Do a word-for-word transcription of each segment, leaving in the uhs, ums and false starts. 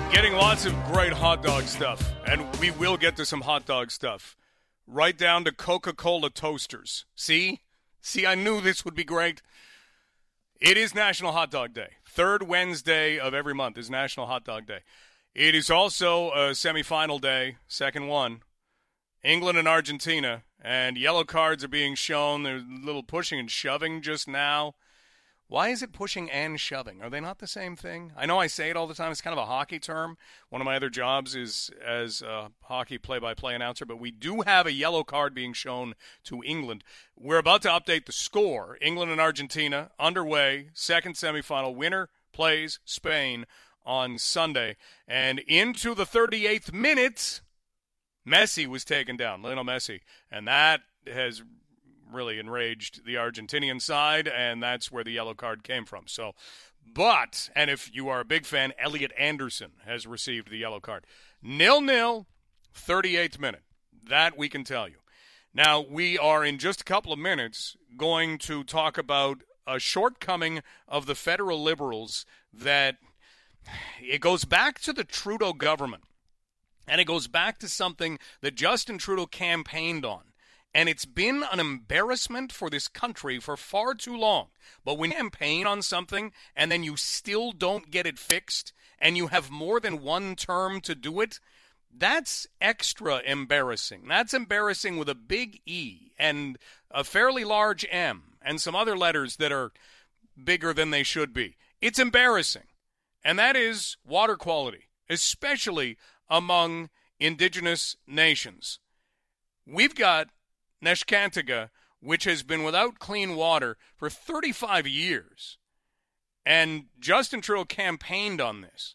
Getting lots of great hot dog stuff, and we will get to some hot dog stuff. Right down to Coca-Cola toasters. See? See, I knew this would be great. It is National Hot Dog Day. Third Wednesday of every month is National Hot Dog Day. It is also a semifinal day, second one. England and Argentina, and yellow cards are being shown. There's a little pushing and shoving just now. Why is it pushing and shoving? Are they not the same thing? I know I say it all the time. It's kind of a hockey term. One of my other jobs is as a hockey play-by-play announcer, but we do have a yellow card being shown to England. We're about to update the score. England and Argentina underway, second semifinal. Winner plays Spain on Sunday. And into the thirty-eighth minute, Messi was taken down, Lionel Messi. And that has really enraged the Argentinian side, and that's where the yellow card came from. So, but, and if you are a big fan, Elliot Anderson has received the yellow card. Nil-nil, thirty-eighth minute. That we can tell you. Now, we are in just a couple of minutes going to talk about a shortcoming of the federal Liberals that it goes back to the Trudeau government, and it goes back to something that Justin Trudeau campaigned on. And it's been an embarrassment for this country for far too long. But when you campaign on something and then you still don't get it fixed and you have more than one term to do it, that's extra embarrassing. That's embarrassing with a big E and a fairly large M and some other letters that are bigger than they should be. It's embarrassing. And that is water quality, especially among indigenous nations. We've got Neskantaga, which has been without clean water for thirty-five years. And Justin Trudeau campaigned on this.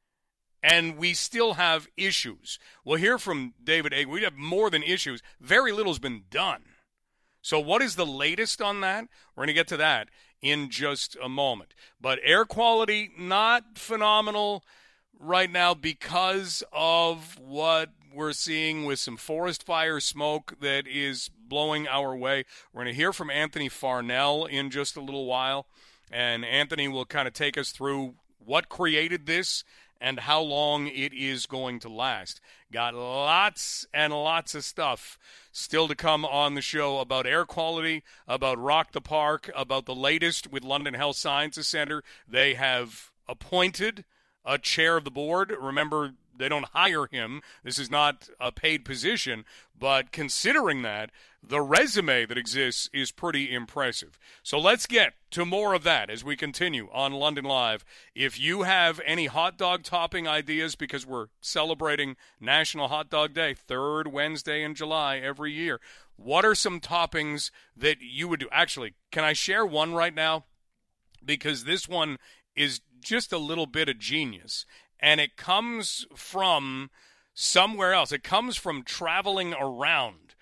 And we still have issues. We'll hear from David Egg. We have more than issues. Very little's been done. So what is the latest on that? We're going to get to that in just a moment. But air quality, not phenomenal right now because of what we're seeing with some forest fire smoke that is blowing our way. We're going to hear from Anthony Farnell in just a little while, and Anthony will kind of take us through what created this and how long it is going to last. Got lots and lots of stuff still to come on the show about air quality, about Rock the Park, about the latest with London Health Sciences Centre. They have appointed a chair of the board. Remember, they don't hire him. This is not a paid position. But considering that, the resume that exists is pretty impressive. So let's get to more of that as we continue on London Live. If you have any hot dog topping ideas, because we're celebrating National Hot Dog Day, third Wednesday in July every year, what are some toppings that you would do? Actually, can I share one right now? Because this one is just a little bit of genius. And it comes from somewhere else. It comes from traveling around.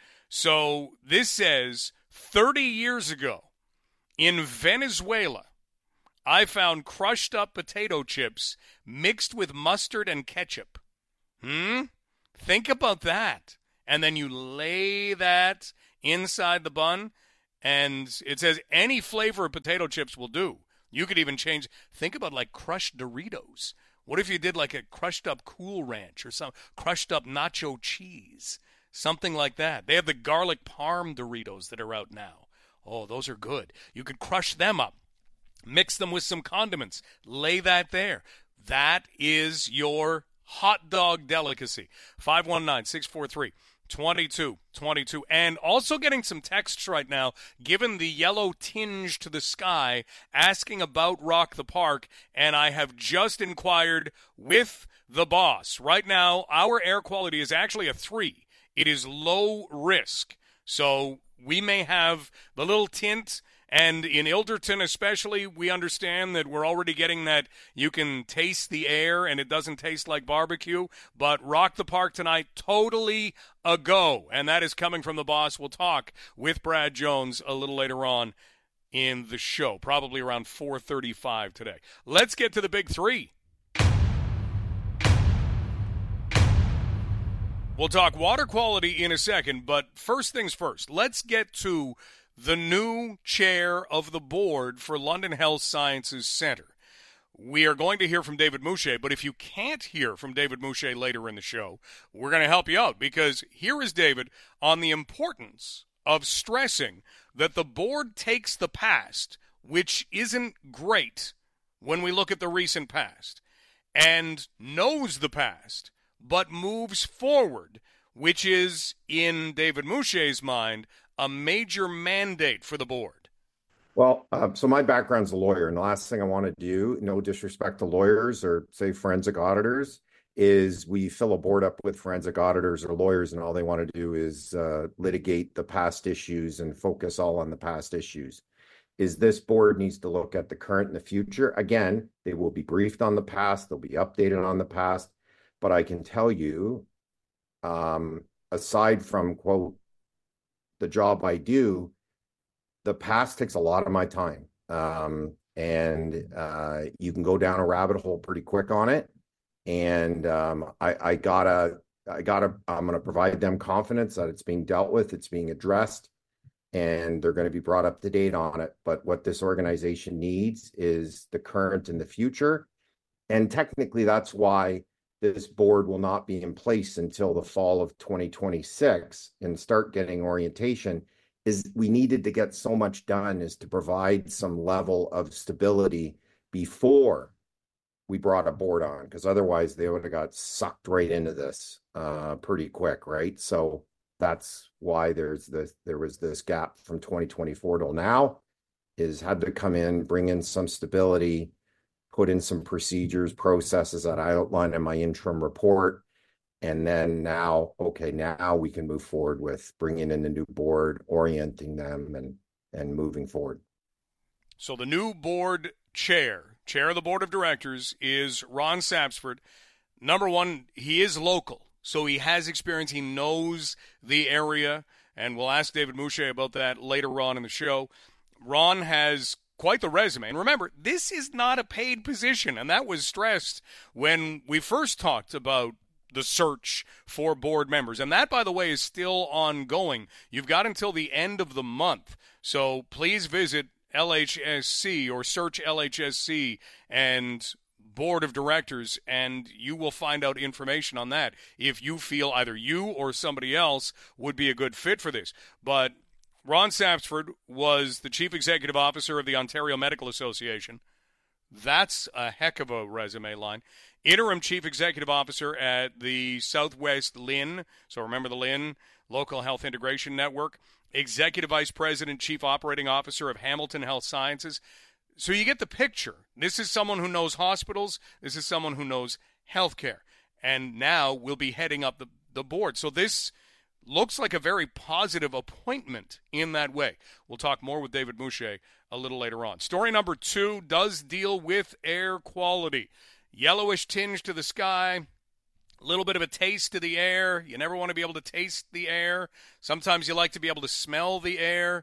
So this says, thirty years ago, in Venezuela, I found crushed up potato chips mixed with mustard and ketchup. Hmm? Think about that. And then you lay that inside the bun, and it says any flavor of potato chips will do. You could even change. Think about like crushed Doritos. What if you did like a crushed up Cool Ranch or some crushed up nacho cheese? Something like that. They have the garlic parm Doritos that are out now. Oh, those are good. You could crush them up, mix them with some condiments, lay that there. That is your hot dog delicacy. five one nine, six four three, two two two two. And also getting some texts right now, given the yellow tinge to the sky, asking about Rock the Park, and I have just inquired with the boss. Right now, our air quality is actually a three. It is low risk. So we may have the little tint, and in Ilderton especially, we understand that we're already getting that you can taste the air and it doesn't taste like barbecue. But Rock the Park tonight, totally a go. And that is coming from the boss. We'll talk with Brad Jones a little later on in the show, probably around four thirty-five today. Let's get to the big three. We'll talk water quality in a second, but first things first, let's get to the new chair of the board for London Health Sciences Centre. we are going to hear from David Mouche, but if you can't hear from David Mouche later in the show, we're going to help you out, because here is David on the importance of stressing that the board takes the past, which isn't great when we look at the recent past, and knows the past, but moves forward, which is, in David Mouche's mind, a major mandate for the board. Well, uh, so my background's a lawyer, and the last thing I want to do, no disrespect to lawyers or, say, forensic auditors, is we fill a board up with forensic auditors or lawyers, and all they want to do is uh, litigate the past issues and focus all on the past issues. Is this board needs to look at the current and the future. Again, they will be briefed on the past, they'll be updated on the past, but I can tell you, um, aside from, quote, the job I do, the past takes a lot of my time, um, and uh, you can go down a rabbit hole pretty quick on it. And um, I, I gotta, I gotta, I'm going to provide them confidence that it's being dealt with, it's being addressed, and they're going to be brought up to date on it. But what this organization needs is the current and the future. And technically, that's why this board will not be in place until the fall of twenty twenty-six and start getting orientation. Is we needed to get so much done is to provide some level of stability before we brought a board on, because otherwise they would have got sucked right into this uh, pretty quick, right? So that's why there's this, there was this gap from twenty twenty-four till now, is had to come in, bring in some stability, put in some procedures, processes that I outlined in my interim report. And then now, okay, now we can move forward with bringing in the new board, orienting them, and and moving forward. So the new board chair, chair of the board of directors, is Ron Sapsford. Number one, he is local, so he has experience. He knows the area, and we'll ask David Mouche about that later on in the show. Ron has quite the resume. And remember, this is not a paid position, and that was stressed when we first talked about the search for board members. And that, by the way, is still ongoing. You've got until the end of the month. So please visit L H S C or search L H S C and board of directors, and you will find out information on that if you feel either you or somebody else would be a good fit for this. But Ron Sapsford was the chief executive officer of the Ontario Medical Association. That's a heck of a resume line. Interim Chief Executive Officer at the Southwest L I N, so remember the L I N, Local Health Integration Network. Executive Vice President, Chief Operating Officer of Hamilton Health Sciences. So you get the picture. This is someone who knows hospitals. This is someone who knows healthcare. And now will be heading up the, the board. So this looks like a very positive appointment in that way. We'll talk more with David Mouche a little later on. Story number two does deal with air quality. Yellowish tinge to the sky, a little bit of a taste to the air. You never want to be able to taste the air. Sometimes you like to be able to smell the air.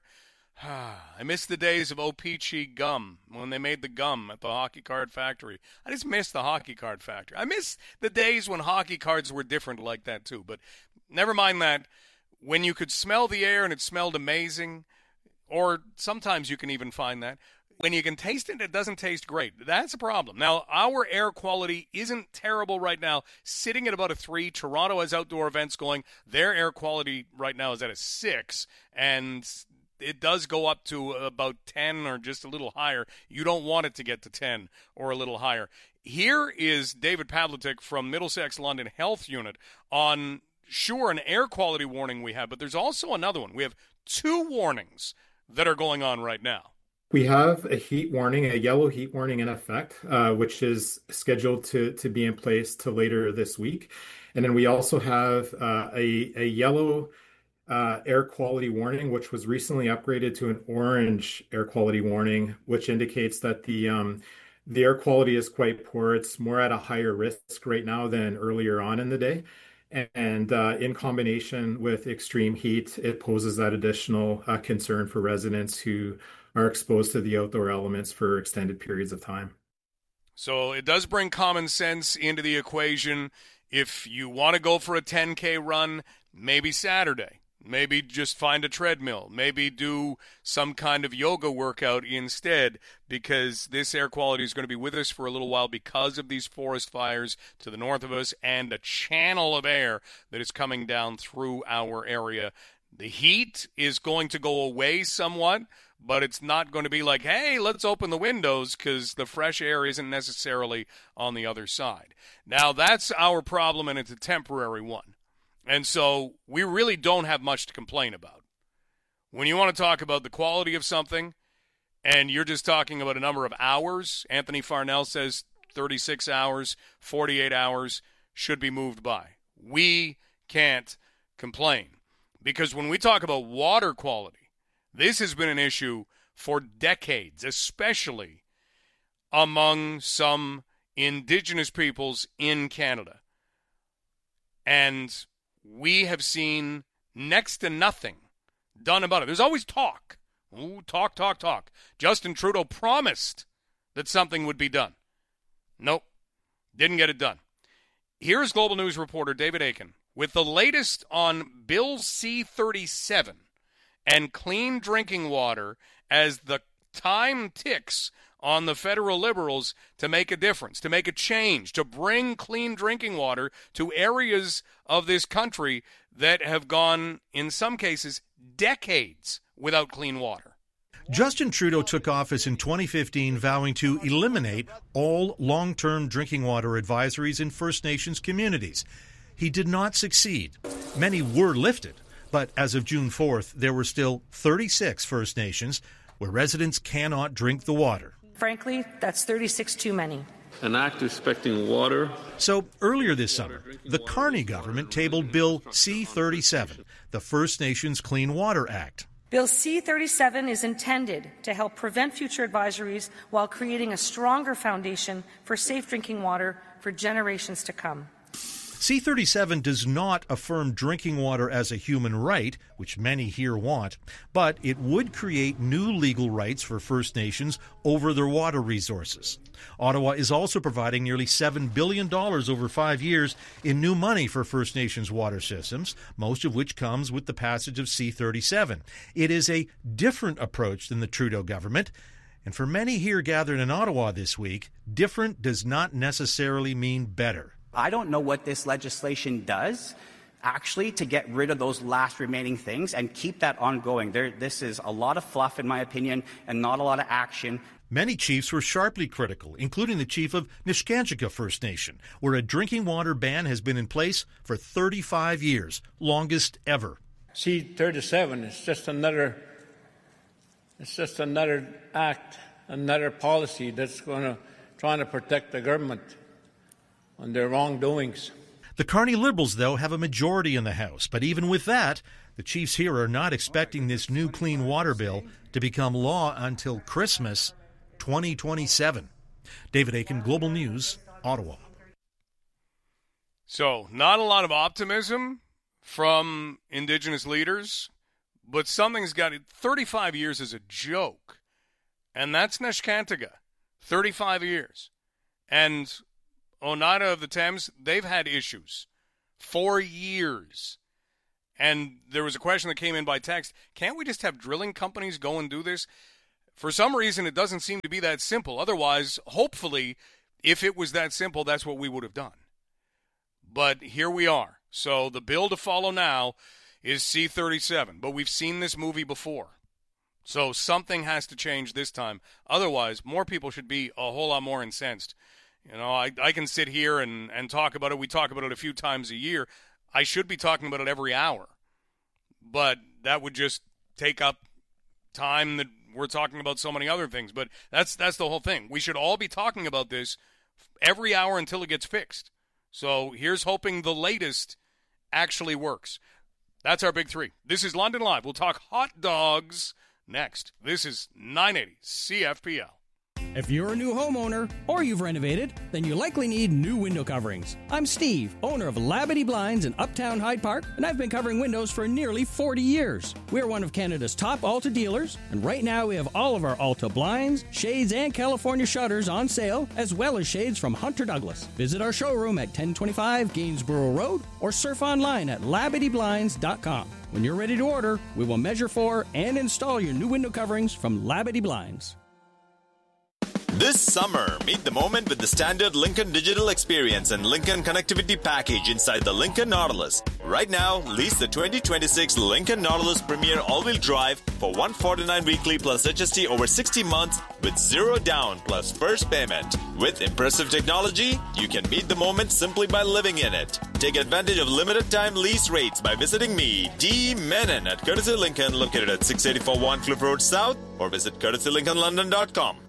I miss the days of O-Pee-Chee gum, when they made the gum at the hockey card factory. I just miss the hockey card factory. I miss the days when hockey cards were different like that too. But never mind that. When you could smell the air and it smelled amazing, or sometimes you can even find that, when you can taste it, it doesn't taste great. That's a problem. Now, our air quality isn't terrible right now, sitting at about a three. Toronto has outdoor events going. Their air quality right now is at a six, and it does go up to about ten or just a little higher. You don't want it to get to ten or a little higher. Here is David Pavlicek from Middlesex London Health Unit on, sure, an air quality warning we have, but there's also another one. We have two warnings that are going on right now. We have a heat warning, a yellow heat warning in effect, uh, which is scheduled to, to be in place till later this week. And then we also have uh, a, a yellow uh, air quality warning, which was recently upgraded to an orange air quality warning, which indicates that the um, the air quality is quite poor. It's more at a higher risk right now than earlier on in the day. And uh, in combination with extreme heat, it poses that additional uh, concern for residents who are exposed to the outdoor elements for extended periods of time. So it does bring common sense into the equation. If you want to go for a ten K run, maybe Saturday. Maybe just find a treadmill. Maybe do some kind of yoga workout instead, because this air quality is going to be with us for a little while because of these forest fires to the north of us and a channel of air that is coming down through our area. The heat is going to go away somewhat, but it's not going to be like, hey, let's open the windows, because the fresh air isn't necessarily on the other side. Now, that's our problem, and it's a temporary one. And so we really don't have much to complain about. When you want to talk about the quality of something, and you're just talking about a number of hours, Anthony Farnell says thirty-six hours, forty-eight hours should be moved by. We can't complain. Because when we talk about water quality, this has been an issue for decades, especially among some Indigenous peoples in Canada. And we have seen next to nothing done about it. There's always talk. Ooh, talk, talk, talk. Justin Trudeau promised that something would be done. Nope. Didn't get it done. Here's Global News reporter David Akin with the latest on Bill C thirty-seven and clean drinking water as the time ticks on the federal Liberals to make a difference, to make a change, to bring clean drinking water to areas of this country that have gone, in some cases, decades without clean water. Justin Trudeau took office in twenty fifteen, vowing to eliminate all long-term drinking water advisories in First Nations communities. He did not succeed. Many were lifted, but as of June fourth, there were still thirty-six First Nations where residents cannot drink the water. Frankly, that's thirty-six too many. An act respecting water. So earlier this summer, the Carney government tabled Bill C thirty-seven, the First Nations Clean Water Act. Bill C thirty-seven is intended to help prevent future advisories while creating a stronger foundation for safe drinking water for generations to come. C thirty-seven does not affirm drinking water as a human right, which many here want, but it would create new legal rights for First Nations over their water resources. Ottawa is also providing nearly seven billion dollars over five years in new money for First Nations water systems, most of which comes with the passage of C thirty-seven. It is a different approach than the Trudeau government, and for many here gathered in Ottawa this week, different does not necessarily mean better. I don't know what this legislation does, actually, to get rid of those last remaining things and keep that ongoing. There, this is a lot of fluff, in my opinion, and not a lot of action. Many chiefs were sharply critical, including the chief of Niskanjika First Nation, where a drinking water ban has been in place for thirty-five years, longest ever. C thirty-seven is just another, it's just another act, another policy that's going to trying to protect the government on their wrongdoings. The Carney Liberals, though, have a majority in the House, but even with that, the chiefs here are not expecting this new clean water bill to become law until Christmas twenty twenty-seven. David Akin, Global News, Ottawa. So, not a lot of optimism from Indigenous leaders, but something's got it. thirty-five years is a joke, and that's Niskanjika. thirty-five years. And Oneida of the Thames, they've had issues for years. And there was a question that came in by text, can't we just have drilling companies go and do this? For some reason, it doesn't seem to be that simple. Otherwise, hopefully, if it was that simple, that's what we would have done. But here we are. So the bill to follow now is C thirty-seven. But we've seen this movie before. So something has to change this time. Otherwise, more people should be a whole lot more incensed. You know, I, I can sit here and, and talk about it. We talk about it a few times a year. I should be talking about it every hour. But that would just take up time that we're talking about so many other things. But that's that's the whole thing. We should all be talking about this every hour until it gets fixed. So here's hoping the latest actually works. That's our big three. This is London Live. We'll talk hot dogs next. This is nine eighty C F P L. If you're a new homeowner or you've renovated, then you likely need new window coverings. I'm Steve, owner of Labadee Blinds in Uptown Hyde Park, and I've been covering windows for nearly forty years. We're one of Canada's top Alta dealers, and right now we have all of our Alta blinds, shades, and California shutters on sale, as well as shades from Hunter Douglas. Visit our showroom at ten twenty-five Gainsborough Road or surf online at labadee blinds dot com. When you're ready to order, we will measure for and install your new window coverings from Labadee Blinds. This summer, meet the moment with the standard Lincoln Digital Experience and Lincoln Connectivity Package inside the Lincoln Nautilus. Right now, lease the twenty twenty-six Lincoln Nautilus Premier All-Wheel Drive for one hundred forty-nine dollars weekly plus H S T over sixty months with zero down plus first payment. With impressive technology, you can meet the moment simply by living in it. Take advantage of limited time lease rates by visiting me, D. Menon, at Courtesy Lincoln, located at six eighty-four Warncliffe Road South, or visit courtesy lincoln london dot com.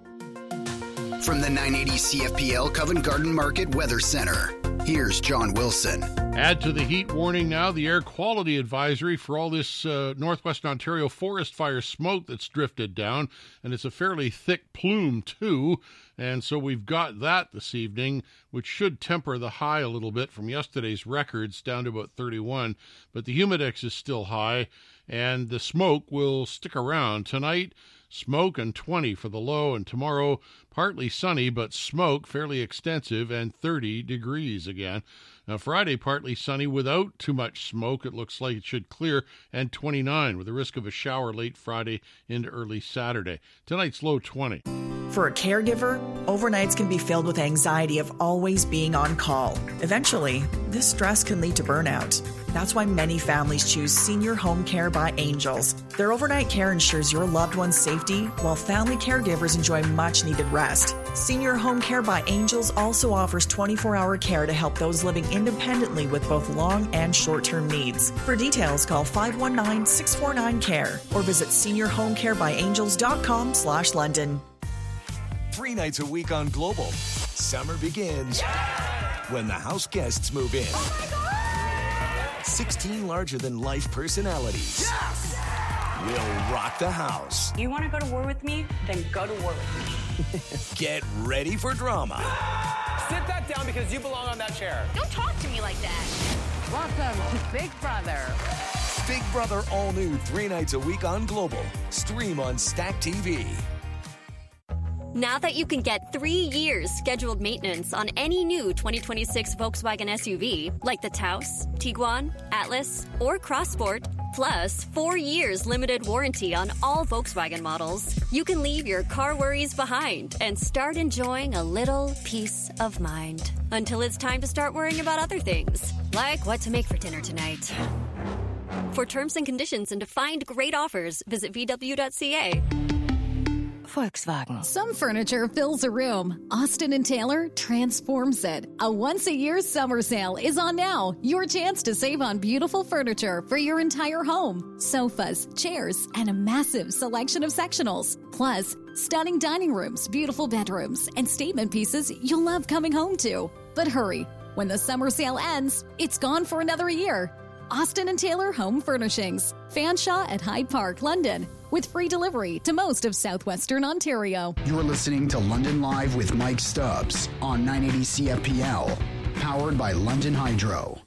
From the nine eighty C F P L Covent Garden Market Weather Center, here's John Wilson. Add to the heat warning now the air quality advisory for all this uh, northwestern Ontario forest fire smoke that's drifted down, and it's a fairly thick plume too, and so we've got that this evening, which should temper the high a little bit from yesterday's records down to about thirty-one, but the humidex is still high, and the smoke will stick around. Tonight, smoke and twenty for the low, and tomorrow partly sunny, but smoke fairly extensive and thirty degrees again. Now Friday, partly sunny without too much smoke. It looks like it should clear, and twenty-nine with the risk of a shower late Friday into early Saturday. Tonight's low twenty. For a caregiver, overnights can be filled with anxiety of always being on call. Eventually, this stress can lead to burnout. That's why many families choose Senior Home Care by Angels. Their overnight care ensures your loved one's safety, while family caregivers enjoy much-needed rest. Senior Home Care by Angels also offers twenty-four hour care to help those living independently with both long and short-term needs. For details, call five one nine, six four nine, C A R E or visit senior home care by angels dot com slash London. Three nights a week on Global. Summer begins yeah! when the house guests move in. Oh my God! sixteen larger-than-life personalities yes! will rock the house. You want to go to war with me? Then go to war with me. Get ready for drama. Sit that down because you belong on that chair. Don't talk to me like that. Welcome to Big Brother. Big Brother all new three nights a week on Global. Stream on Stack T V. Now that you can get three years scheduled maintenance on any new twenty twenty-six Volkswagen S U V, like the Taos, Tiguan, Atlas, or Crossport, plus four years limited warranty on all Volkswagen models, you can leave your car worries behind and start enjoying a little peace of mind. Until it's time to start worrying about other things, like what to make for dinner tonight. For terms and conditions and to find great offers, visit v w dot c a. Volkswagen. Some furniture fills a room. Austin and Taylor transforms it. A once-a-year summer sale is on now. Your chance to save on beautiful furniture for your entire home. Sofas, chairs, and a massive selection of sectionals. Plus, stunning dining rooms, beautiful bedrooms, and statement pieces you'll love coming home to. But hurry. When the summer sale ends, it's gone for another year. Austin and Taylor Home Furnishings. Fanshawe at Hyde Park, London. With free delivery to most of southwestern Ontario. You're listening to London Live with Mike Stubbs on nine eighty C F P L, powered by London Hydro.